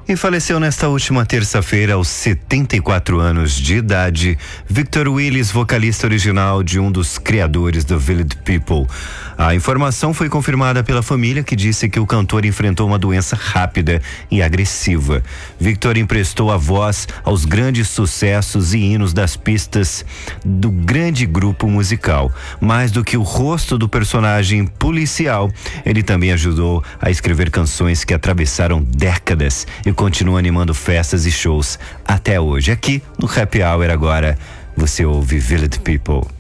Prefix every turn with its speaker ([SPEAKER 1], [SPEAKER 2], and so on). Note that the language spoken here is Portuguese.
[SPEAKER 1] E faleceu nesta última terça-feira, aos 74 anos de idade, Victor Willis, vocalista original de um dos criadores do Village People. A informação foi confirmada pela família, que disse que o cantor enfrentou uma doença rápida e agressiva. Victor emprestou a voz aos grandes sucessos e hinos das pistas do grande grupo musical. Mais do que o rosto do personagem policial, ele também ajudou a escrever canções que atravessaram décadas e continua animando festas e shows até hoje. Aqui no Happy Hour agora você ouve Village People.